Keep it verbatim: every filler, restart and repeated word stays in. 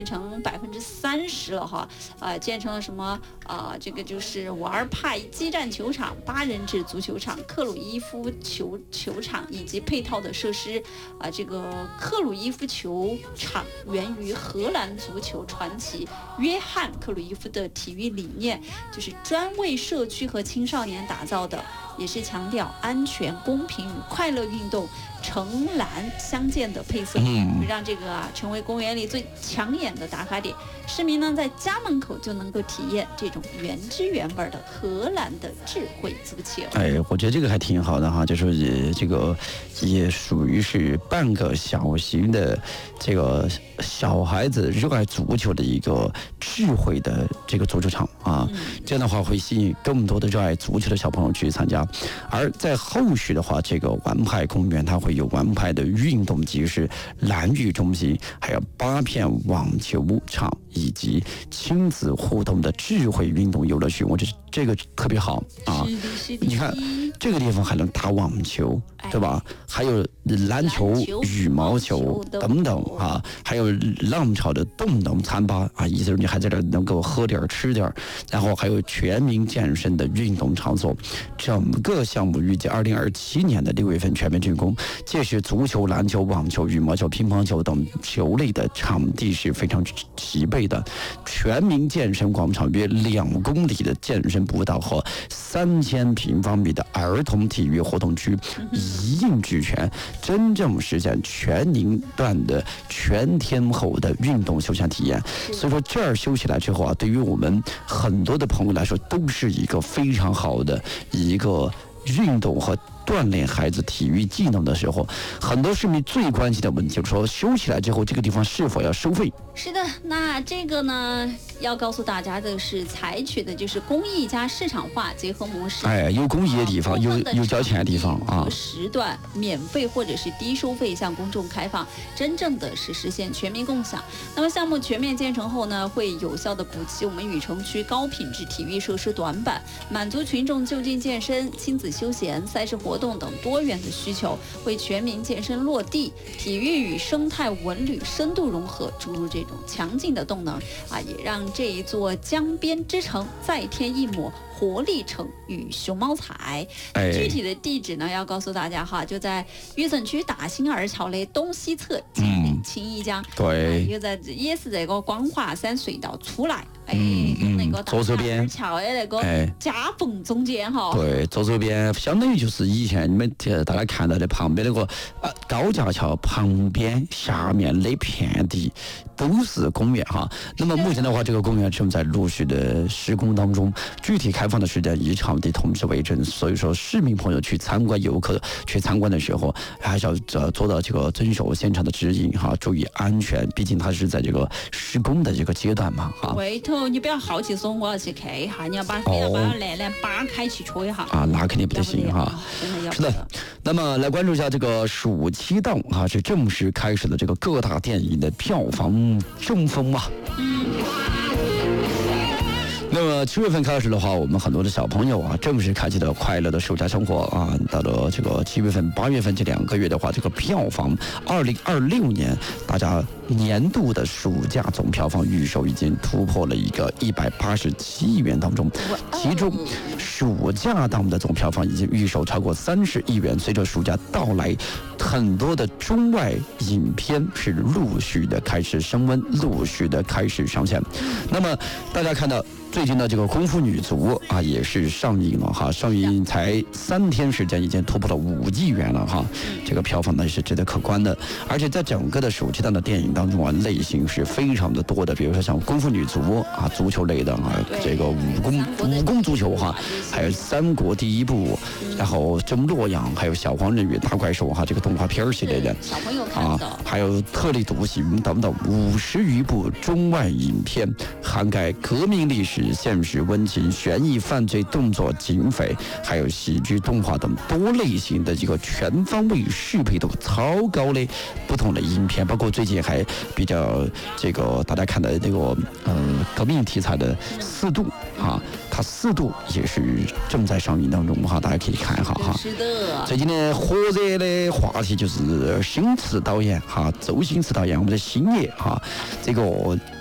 成百分之三十了哈，啊、呃，建成了什么啊、呃？这个就是玩派激战球场、八人制足球场、克鲁伊夫球球场以及配套的设施啊、呃。这个克鲁伊夫球场源于荷兰足球传奇约翰·克鲁伊夫的体育理念，就是专为社区和青少年打造的，也是强调安全、公平与快乐运动橙蓝相间的配色， 嗯， 让这个啊成为公园里最抢眼的打卡点。市民呢在家门口就能够体验这种原汁原味的荷兰的智慧足球。 哎，我觉得这个还挺好的哈，就是也这个也属于是半个小型的这个小孩子热爱足球的一个智慧的这个足球场啊，嗯、这样的话会吸引更多的热爱足球的小朋友去参加。而在后续的话，这个玩派公园它会有玩派的运动集市、蓝育中心，还有八片网球场，以及亲子互动的智慧运动游乐区。我觉得这个特别好啊！你看这个地方还能打网球，对吧？还有篮球、羽毛球等等啊，还有浪潮的动能餐吧啊，意思是你还在这能够喝点吃点，然后还有全民健身的运动场所。整个项目预计二零二七年的六月份全面竣工，届时足球、篮球、网球、羽毛球、乒乓球等球类的场地是非常齐备的。全民健身广场约两公里的健身步道和三千平方米的儿童体育活动区一应俱全，真正实现全龄段的全天候的运动休闲体验。所以说这儿修起来之后啊，对于我们很多的朋友来说，都是一个非常好的一个运动和锻炼孩子体育技能的时候，很多市民最关心的问题就是说，修起来之后这个地方是否要收费？ 是的，那这个呢，要告诉大家的是，采取的就是公益加市场化结合模式。 哎，有公益的地方，有有交钱的地方啊。 时段免费或者是低收费向公众开放，真正的是实现全民共享。那么项目全面建成后呢，会有效的补齐我们雨城区高品质体育设施短板，满足群众就近健身、亲子休闲、赛事活动等多元的需求，为全民健身落地、体育与生态文旅深度融合注入这种强劲的动能啊，也让这一座江边之城再添一抹活力城与熊猫彩。 哎、 具体的地址呢，要告诉大家哈，就在玉城区大兴二桥的东西侧，近青衣江。 对， 又、啊、在也是这个光华山隧道出来，哎， 嗯跟那个左手边桥的那个夹缝中间哈。 对，左手边相当于就是以前你们大家看到的旁边那个呃高架桥旁边下面那片地都是公园哈。那么目前的话，这个公园正在陆续的施工当中，具体开放的时间以场地通知为准。所以说，市民朋友去参观、游客去参观的时候，还是要呃做到这个遵守现场的指引哈，注意安全。毕竟它是在这个施工的这个阶段嘛哈。 回头你不要好奇说我要去看一下，你要把你要把栏栏扒开去戳一下啊，那肯定不得行哈。是的，那么来关注一下这个暑期档啊，是正式开始了这个各大电影的票房争锋啊。 嗯。 那么七月份开始的话，我们很多的小朋友啊，正式开启了快乐的暑假生活啊。到了这个七月份、八月份这两个月的话，这个票房，二零二六年大家年度的暑假总票房预售已经突破了一个一百八十七亿元当中，其中暑假档的总票房已经预售超过三十亿元。随着暑假到来，很多的中外影片是陆续的开始升温，陆续的开始上线。那么大家看到最近的这个功夫女足啊，也是上映了哈，上映才三天时间已经突破了五亿元了哈，这个票房呢是值得可观的。而且在整个的暑期档的电影当中啊，类型是非常的多的，比如说像功夫女足啊，足球类的啊，这个武功武功足球哈，还有三国第一部，然后争洛阳，还有小黄人与大怪兽哈，这个动画片系列的小朋友看的， 啊，还有特立独行等等五十余部中外影片，涵盖革命历史、现实、温情、悬疑、犯罪、动作、警匪，还有喜剧、动画等多类型的这个全方位适配度超高的不同的影片，包括最近还比较这个大家看的这个呃革命题材的四度哈，它四度也是正在上映当中哈，大家可以看哈哈。 是的。 最近呢，火热的话题就是新驰导演哈，周星驰导演我们的星爷哈，这个。